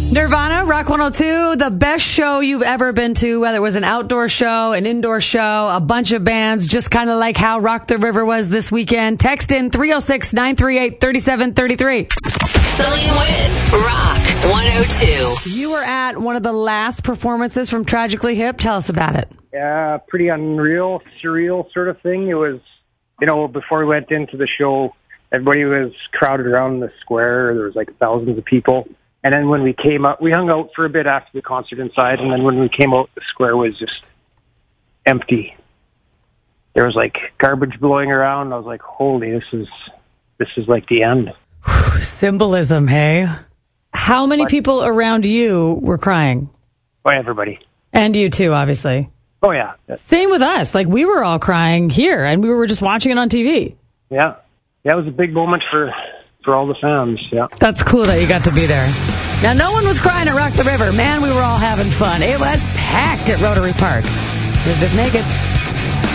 Nirvana, Rock 102, the best show you've ever been to, whether it was an outdoor show, an indoor show, a bunch of bands, just kind of like how Rock the River was this weekend. Text in 306-938-3733. Sully and Wit, Rock 102. You were at one of the last performances from Tragically Hip. Tell us about it. Yeah, pretty unreal, surreal sort of thing. It was, before we went into the show, everybody was crowded around the square. There was like thousands of people. And then when we came up, we hung out for a bit after the concert inside. And then when we came out, the square was just empty. There was like garbage blowing around. I was like, holy, this is like the end. Symbolism, hey? How many people around you were crying? Oh, everybody. And you too, obviously. Oh, yeah. Same with us. Like, we were all crying here, and we were just watching it on TV. Yeah. Yeah, it was a big moment for all the fans, yeah. That's cool that you got to be there. Now, no one was crying at Rock the River. Man, we were all having fun. It was packed at Rotary Park. Here's Bit Naked.